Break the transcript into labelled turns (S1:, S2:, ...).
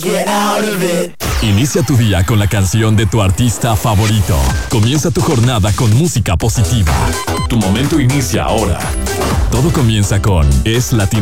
S1: Get out of it.
S2: Inicia tu día con la canción de tu artista favorito. Comienza tu jornada con música positiva. Tu momento inicia ahora. Todo comienza con Es Latino.